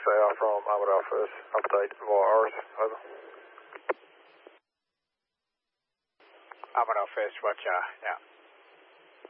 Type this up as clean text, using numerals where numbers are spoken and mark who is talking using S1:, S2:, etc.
S1: XAR from Amador First, update via Oris, over.
S2: Amador First, roger, yeah.